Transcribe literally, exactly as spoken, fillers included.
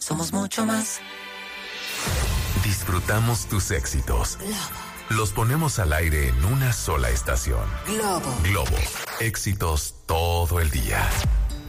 somos mucho más. Disfrutamos tus éxitos. Globo. Los ponemos al aire en una sola estación. Globo. Globo. Éxitos todo el día.